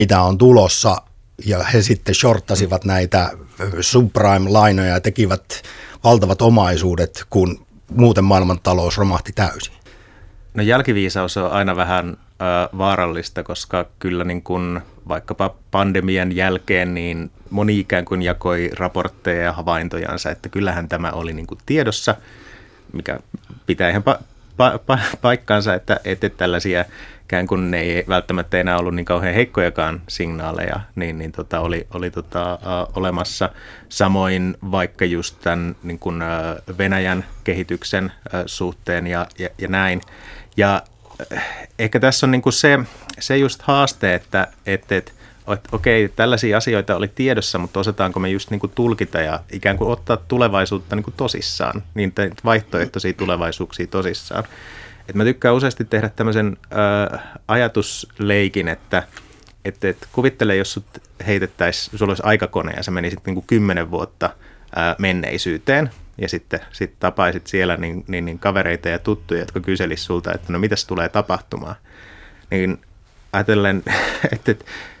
mitä on tulossa, ja he sitten shorttasivat näitä subprime-lainoja ja tekivät valtavat omaisuudet, kun muuten maailmantalous romahti täysin. No jälkiviisaus on aina vähän vaarallista, koska kyllä niin kuin vaikkapa pandemian jälkeen niin moni ikään kuin jakoi raportteja ja havaintojansa, että kyllähän tämä oli niin kuin tiedossa, mikä pitää ihan paikkaansa, että tällaisia ikään kuin ne ei välttämättä enää ollut niin kauhean heikkojakaan signaaleja, niin oli olemassa. Samoin vaikka just tämän niin kuin Venäjän kehityksen suhteen ja näin. Ja ehkä tässä on niin kuin se just haaste, että okei, tällaisia asioita oli tiedossa, mutta osataanko me just niin kuin tulkita ja ikään kuin ottaa tulevaisuutta niin kuin tosissaan, niin vaihtoehtoisia tulevaisuuksia tosissaan. Et mä tykkään useasti tehdä tämmöisen ajatusleikin, että kuvittele, jos sut heitettäisiin, sulla olisi aikakone ja sä menisit niin kuin 10 vuotta menneisyyteen ja sitten tapaisit siellä niin kavereita ja tuttuja, jotka kyselisivät sulta, että no mitäs tulee tapahtumaan. Niin ajatellen, että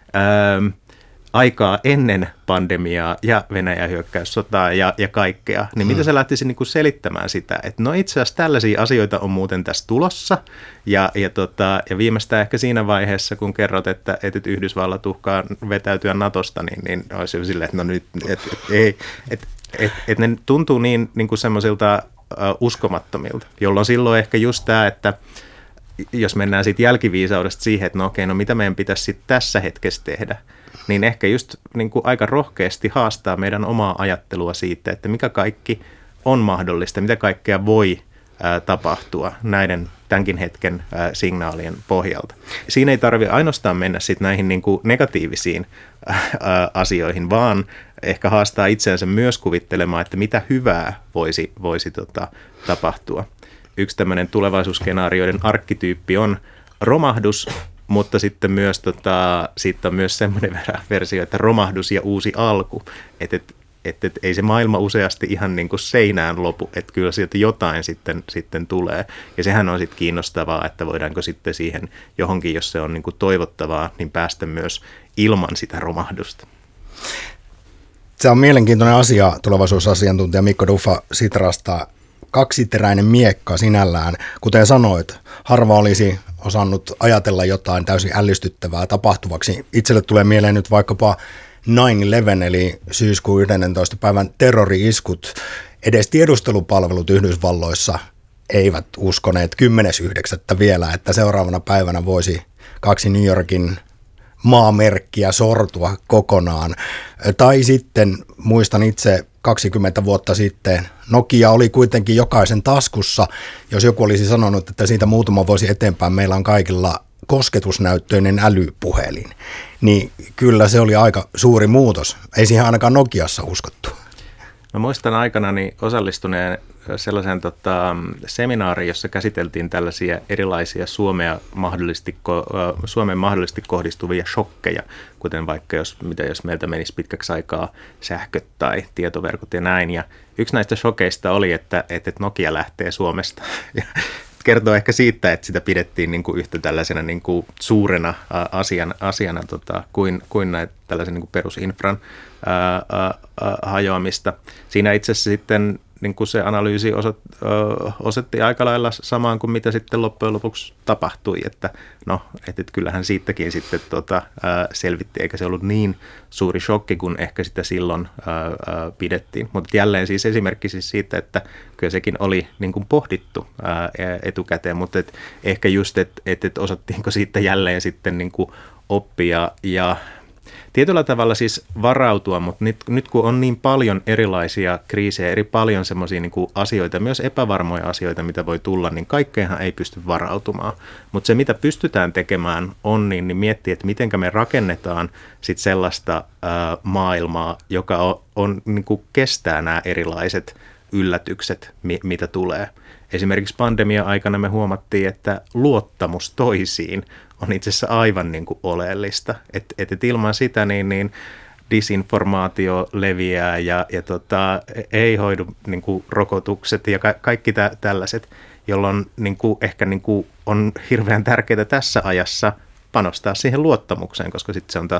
aikaa ennen pandemiaa ja Venäjän hyökkäyssotaa ja kaikkea, niin mitä sä lähtisit niin kuin selittämään sitä, että no itse asiassa tällaisia asioita on muuten tässä tulossa ja viimeistään ehkä siinä vaiheessa, kun kerrot, että Yhdysvallat uhkaa vetäytyä Natosta, niin olisi jo silleen, että no nyt, että ne tuntuu niin kuin semmoisilta uskomattomilta, jolloin silloin ehkä just tämä, että jos mennään siitä jälkiviisaudesta siihen, että no okei, no mitä meidän pitäisi sitten tässä hetkessä tehdä, niin ehkä just niin kuin aika rohkeasti haastaa meidän omaa ajattelua siitä, että mikä kaikki on mahdollista, mitä kaikkea voi tapahtua tämänkin hetken signaalien pohjalta. Siinä ei tarvitse ainoastaan mennä sitten näihin niin kuin negatiivisiin asioihin, vaan ehkä haastaa itseänsä myös kuvittelemaan, että mitä hyvää voisi tapahtua. Yksi tämmöinen tulevaisuusskenaarioiden arkkityyppi on romahdus, mutta sitten myös siitä on myös semmoinen versio, että romahdus ja uusi alku, että ei se maailma useasti ihan niin kuin seinään lopu, että kyllä sieltä jotain sitten tulee. Ja sehän on sitten kiinnostavaa, että voidaanko sitten siihen johonkin, jos se on niin kuin toivottavaa, niin päästä myös ilman sitä romahdusta. Se on mielenkiintoinen asia, tulevaisuusasiantuntija Mikko Duffa Sitrasta. Kaksiteräinen miekka sinällään. Kuten sanoit, harva olisi osannut ajatella jotain täysin ällistyttävää tapahtuvaksi. Itselle tulee mieleen nyt vaikkapa 9/11 eli syyskuun 11. päivän terrori-iskut. Edes tiedustelupalvelut Yhdysvalloissa eivät uskoneet 10.9. vielä, että seuraavana päivänä voisi 2 New Yorkin maamerkkiä sortua kokonaan. Tai sitten muistan itse 20 vuotta sitten, Nokia oli kuitenkin jokaisen taskussa. Jos joku olisi sanonut, että siitä muutama vuosi eteenpäin meillä on kaikilla kosketusnäyttöinen älypuhelin, niin kyllä se oli aika suuri muutos. Ei siihen ainakaan Nokiassa uskottu. Mä muistan aikanani osallistuneen sellaisen seminaariin, jossa käsiteltiin tällaisia erilaisia Suomeen mahdollisesti kohdistuvia shokkeja, kuten vaikka jos meiltä menisi pitkäksi aikaa sähköt tai tietoverkot ja näin. Ja yksi näistä shokeista oli, että Nokia lähtee Suomesta. Ja kertoo ehkä siitä, että sitä pidettiin niin kuin yhtä tällaisena niin kuin suurena asiana kuin näitä tällaisen niin kuin perusinfran hajoamista. Siinä itse asiassa sitten niin kuin se analyysi osoitti aika lailla samaan kuin mitä sitten loppujen lopuksi tapahtui, että no, että kyllähän siitäkin sitten selvitti, eikä se ollut niin suuri shokki kuin ehkä sitä silloin pidettiin. Mutta jälleen siis esimerkki siis siitä, että kyllä sekin oli niin kuin pohdittu etukäteen, mutta ehkä just, että osattiinko siitä jälleen sitten niin kuin oppia ja tietyllä tavalla siis varautua, mutta nyt kun on niin paljon erilaisia kriisejä, paljon semmoisia niin kuin asioita, myös epävarmoja asioita, mitä voi tulla, niin kaikkeenhan ei pysty varautumaan. Mutta se, mitä pystytään tekemään, on niin miettiä, että miten me rakennetaan sit sellaista maailmaa, joka on niin kuin kestää nämä erilaiset yllätykset, mitä tulee. Esimerkiksi pandemia-aikana me huomattiin, että luottamus toisiin on itse asiassa aivan niin kuin oleellista. Että ilman sitä niin disinformaatio leviää ja ei hoidu niin kuin rokotukset ja kaikki tällaiset, jolloin niin kuin ehkä niin kuin on hirveän tärkeää tässä ajassa panostaa siihen luottamukseen, koska sitten se on taas